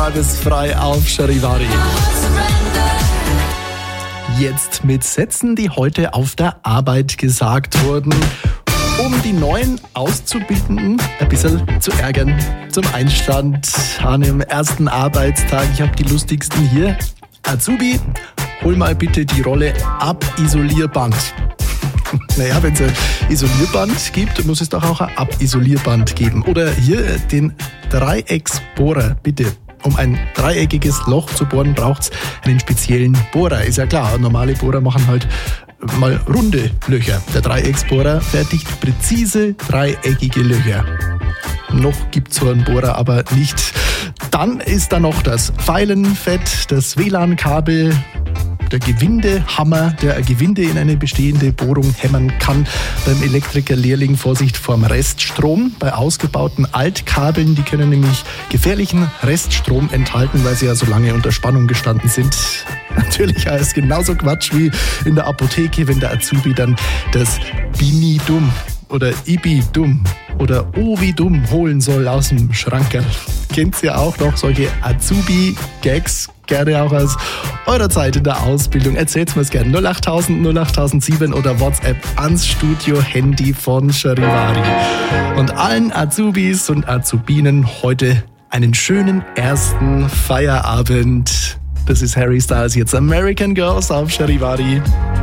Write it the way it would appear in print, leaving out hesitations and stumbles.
tagesfrei auf Charivari. Jetzt mit Sätzen, die heute auf der Arbeit gesagt wurden, um die neuen Auszubildenden ein bisschen zu ärgern. Zum Einstand an dem ersten Arbeitstag. Ich habe die lustigsten hier. Azubi, hol mal bitte die Rolle Abisolierband. Naja, wenn es ein Isolierband gibt, muss es doch auch ein Abisolierband geben. Oder hier den Dreiecksbohrer, bitte. Um ein dreieckiges Loch zu bohren, braucht es einen speziellen Bohrer. Ist ja klar, normale Bohrer machen halt mal runde Löcher. Der Dreiecksbohrer fertigt präzise dreieckige Löcher. Noch gibt es so einen Bohrer, aber nicht. Dann ist da noch das Pfeilenfett, das WLAN-Kabel, der Gewindehammer, der ein Gewinde in eine bestehende Bohrung hämmern kann. Beim Elektrikerlehrling Vorsicht vorm Reststrom. Bei ausgebauten Altkabeln, die können nämlich gefährlichen Reststrom enthalten, weil sie ja so lange unter Spannung gestanden sind. Natürlich ist genauso Quatsch wie in der Apotheke, wenn der Azubi dann das Bini-Dumm oder Ibi-Dumm oder Oh wie dumm holen soll aus dem Schrankerl. Kennt ihr auch noch solche Azubi-Gags? Gerne auch aus eurer Zeit in der Ausbildung. Erzählt's mir's gerne. 08000 08007 oder WhatsApp ans Studio-Handy von Charivari. Und allen Azubis und Azubinen heute einen schönen ersten Feierabend. Das ist Harry Styles, jetzt American Girls auf Charivari.